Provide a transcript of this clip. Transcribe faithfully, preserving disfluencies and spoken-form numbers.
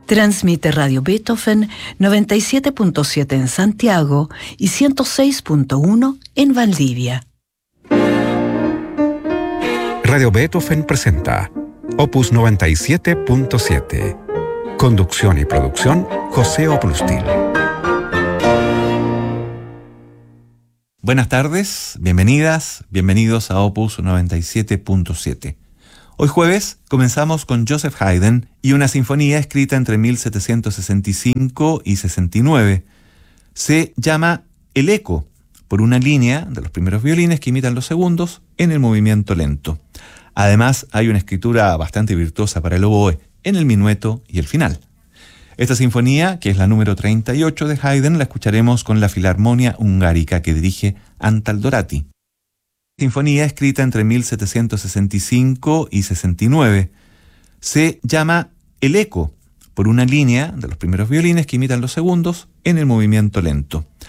Transmite Radio Beethoven noventa y siete punto siete en Santiago y ciento seis punto uno en Valdivia. Radio Beethoven presenta Opus noventa y siete punto siete. Conducción y producción, José Oplustil. Buenas tardes, bienvenidas, bienvenidos a Opus noventa y siete punto siete. Hoy jueves comenzamos con Joseph Haydn y una sinfonía escrita entre mil setecientos sesenta y cinco y sesenta y nueve. Se llama El Eco, por una línea de los primeros violines que imitan los segundos en el movimiento lento. Además, hay una escritura bastante virtuosa para el oboe en el minueto y el final. Esta sinfonía, que es la número treinta y ocho de Haydn, la escucharemos con la Filarmonia Hungárica que dirige Antal Dorati. Sinfonía escrita entre mil setecientos sesenta y cinco y sesenta y nueve. Se llama El Eco, por una línea de los primeros violines que imitan los segundos en el movimiento lento.